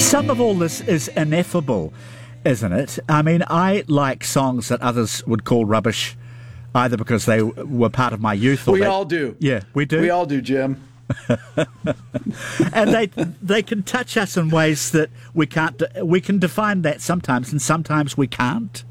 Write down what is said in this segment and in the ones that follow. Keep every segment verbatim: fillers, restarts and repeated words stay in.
Some of all this is ineffable, isn't it? I mean, I like songs that others would call rubbish, either because they were part of my youth or we they, all do. Yeah, we do. We all do, Jim. And they they can touch us in ways that we can't. We can define that sometimes, and sometimes we can't.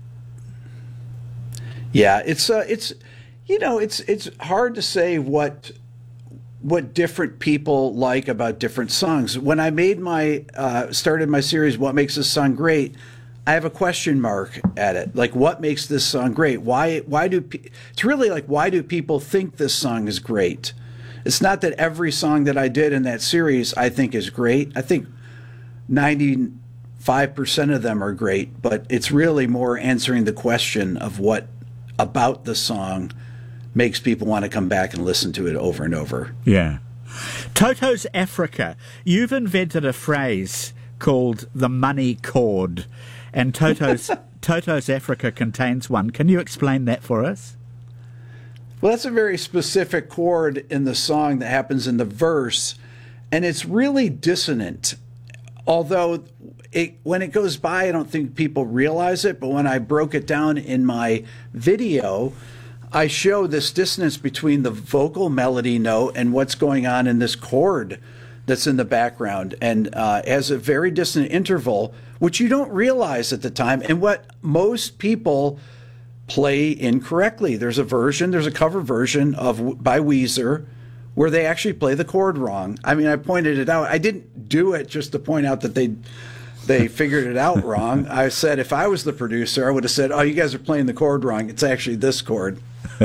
Yeah, it's uh, it's you know it's it's hard to say what what different people like about different songs. When I made my uh, started my series, What Makes This Song Great, I have a question mark at it. Like, what makes this song great? Why why do pe- it's really like why do people think this song is great? It's not that every song that I did in that series I think is great. I think ninety-five percent of them are great, but it's really more answering the question of what about the song makes people want to come back and listen to it over and over. Yeah. Toto's Africa. You've invented a phrase called the money chord, and Toto's Toto's Africa contains one. Can you explain that for us? Well, that's a very specific chord in the song that happens in the verse, and it's really dissonant. Although it, when it goes by, I don't think people realize it, but when I broke it down in my video, I show this dissonance between the vocal melody note and what's going on in this chord that's in the background, and uh, has a very dissonant interval, which you don't realize at the time, and what most people play incorrectly. There's a version, there's a cover version of by Weezer where they actually play the chord wrong. I mean, I pointed it out. I didn't do it just to point out that they they figured it out wrong. I said if I was the producer, I would have said, "Oh, you guys are playing the chord wrong. It's actually this chord."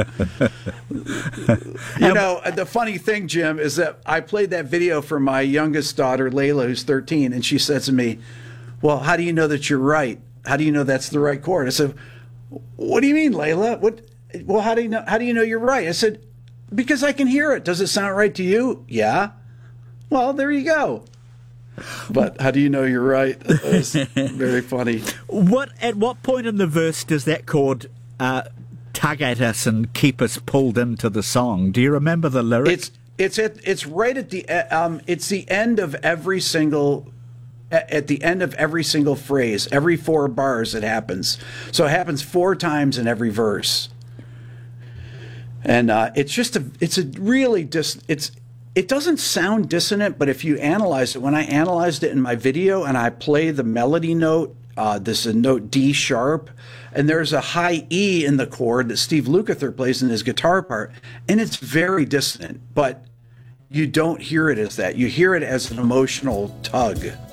You know, the funny thing, Jim, is that I played that video for my youngest daughter, Layla, who's thirteen, and she said to me, "Well, how do you know that you're right? How do you know that's the right chord?" I said, "What do you mean, Layla? What? Well, how do you know? How do you know you're right?" I said, "Because I can hear it. Does it sound right to you?" "Yeah." "Well, there you go." But how do you know you're right? It's very funny. What at what point in the verse does that chord uh, tug at us and keep us pulled into the song? Do you remember the lyrics? It's it's at, it's right at the um it's the end of every single. At the end of every single phrase, every four bars, it happens. So it happens four times in every verse, and uh, it's just a, it's a really dis, it's, it doesn't sound dissonant, but if you analyze it, when I analyzed it in my video and I play the melody note, uh, this is a note D sharp, and there's a high E in the chord that Steve Lukather plays in his guitar part, and it's very dissonant, but you don't hear it as that. You hear it as an emotional tug.